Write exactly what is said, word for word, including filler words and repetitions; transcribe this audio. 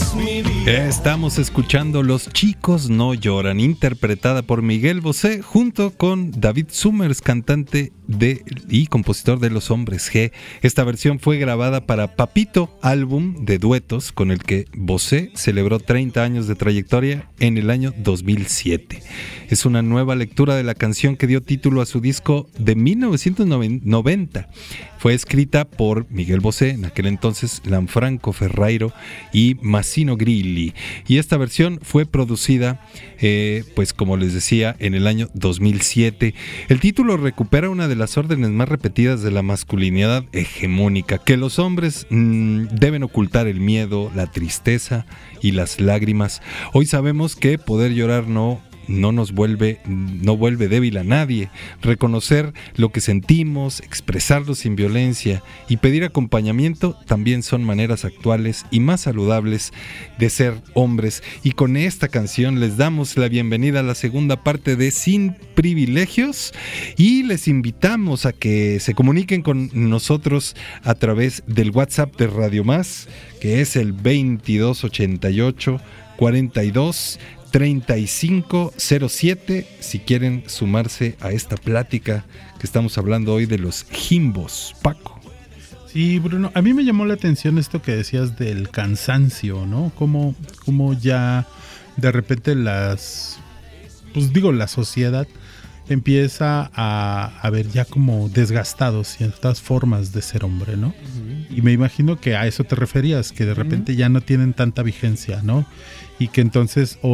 Estamos escuchando Los chicos no lloran, interpretada por Miguel Bosé, junto con David Summers, cantante de, y compositor de Los Hombres G. Esta versión fue grabada para Papito, álbum de duetos con el que Bosé celebró treinta años de trayectoria en el año dos mil siete. Es una nueva lectura de la canción que dio título a su disco de mil novecientos noventa. Fue escrita por Miguel Bosé, en aquel entonces Lanfranco Ferrairo y Massino Grilli. Y esta versión fue producida, eh, pues como les decía, en el año dos mil siete. El título recupera una de las órdenes más repetidas de la masculinidad hegemónica, que los hombres mmm, deben ocultar el miedo, la tristeza y las lágrimas. Hoy sabemos que poder llorar no... no nos vuelve, no vuelve débil a nadie. Reconocer lo que sentimos, expresarlo sin violencia y pedir acompañamiento también son maneras actuales y más saludables de ser hombres. Y con esta canción les damos la bienvenida a la segunda parte de Sin Privilegios y les invitamos a que se comuniquen con nosotros a través del WhatsApp de Radio Más, que es el veintidós ochenta y ocho cuarenta y dos treinta y cinco cero siete, si quieren sumarse a esta plática que estamos hablando hoy de los jimbos. Paco. Sí, Bruno, a mí me llamó la atención esto que decías del cansancio, ¿no? Como, como ya de repente las, pues digo, la sociedad empieza a, a ver ya como desgastados ciertas formas de ser hombre, ¿no? Uh-huh. Y me imagino que a eso te referías, que de repente uh-huh. ya no tienen tanta vigencia, ¿no? Y que entonces